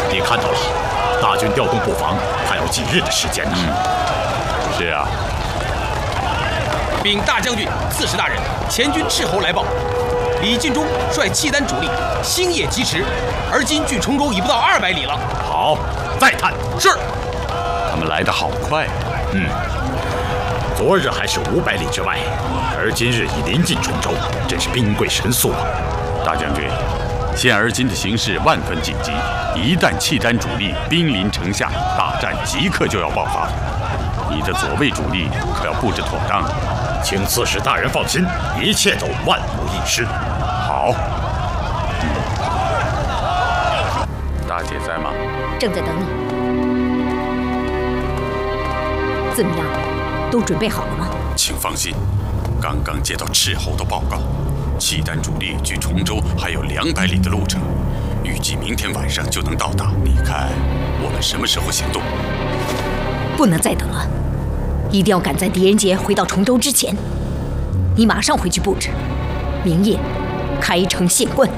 你看到了，大军调动布防还有几日的时间呢。 是啊。 禀大将军、刺史大人，前军斥候来报，李进忠率契丹主力星夜疾驰，而今距崇州已不到200里了。 好，再探。 是。 他们来得好快啊。 昨日还是500里之外，而今日已临近崇州，真是兵贵神速啊！ 大将军，现而今的形势万分紧急，一旦契丹主力兵临城下，大战即刻就要爆发。你的左卫主力可要布置妥当。 请刺史大人放心，一切都万无一失。 好。大姐在吗？ 正在等你。怎么样？都准备好了吗？ 请放心，刚刚接到斥候的报告，契丹主力距崇州还有200里的路程，预计明天晚上就能到达。你看，我们什么时候行动？ 不能再等了，一定要赶在狄仁杰回到崇州之前。你马上回去布置，明夜开城献quân。